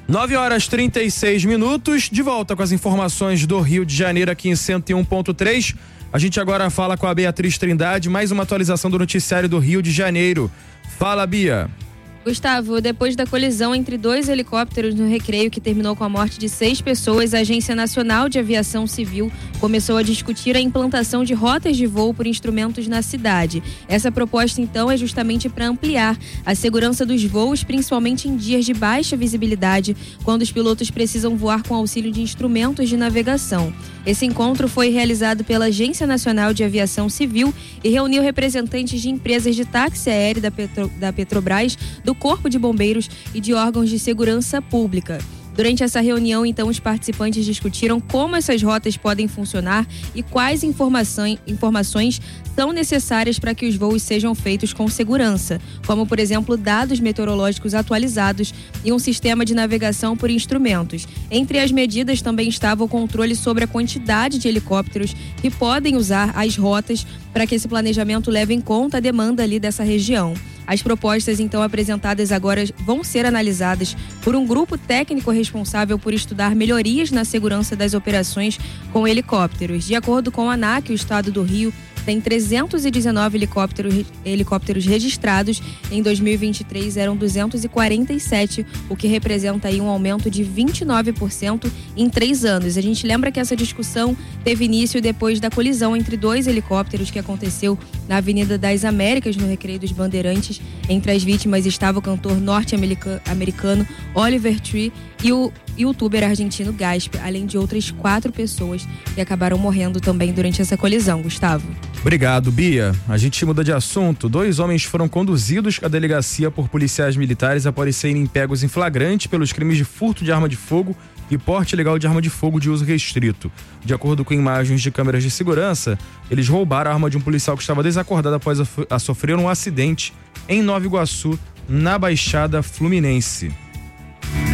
9h36, de volta com as informações do Rio de Janeiro aqui em 101.3. A gente agora fala com a Beatriz Trindade, mais uma atualização do noticiário do Rio de Janeiro. Fala, Bia. Gustavo, depois da colisão entre 2 helicópteros no Recreio, que terminou com a morte de 6 pessoas, a Agência Nacional de Aviação Civil começou a discutir a implantação de rotas de voo por instrumentos na cidade. Essa proposta, então, é justamente para ampliar a segurança dos voos, principalmente em dias de baixa visibilidade, quando os pilotos precisam voar com auxílio de instrumentos de navegação. Esse encontro foi realizado pela Agência Nacional de Aviação Civil e reuniu representantes de empresas de táxi aéreo da Petrobras, do Corpo de Bombeiros e de órgãos de segurança pública. Durante essa reunião, então, os participantes discutiram como essas rotas podem funcionar e quais informações são necessárias para que os voos sejam feitos com segurança, como, por exemplo, dados meteorológicos atualizados e um sistema de navegação por instrumentos. Entre as medidas também estava o controle sobre a quantidade de helicópteros que podem usar as rotas para que esse planejamento leve em conta a demanda ali dessa região. As propostas, então, apresentadas agora vão ser analisadas por um grupo técnico responsável por estudar melhorias na segurança das operações com helicópteros. De acordo com a ANAC, o estado do Rio tem 319 helicópteros registrados. Em 2023 eram 247, o que representa aí um aumento de 29% em 3 anos. A gente lembra que essa discussão teve início depois da colisão entre 2 helicópteros que aconteceu na Avenida das Américas, no Recreio dos Bandeirantes. Entre as vítimas estava o cantor norte-americano Oliver Tree e o youtuber argentino Gasp, além de outras 4 pessoas que acabaram morrendo também durante essa colisão, Gustavo. Obrigado, Bia. A gente muda de assunto. 2 homens foram conduzidos à delegacia por policiais militares após serem pegos em flagrante pelos crimes de furto de arma de fogo e porte ilegal de arma de fogo de uso restrito. De acordo com imagens de câmeras de segurança, eles roubaram a arma de um policial que estava desacordado após sofrer um acidente em Nova Iguaçu, na Baixada Fluminense.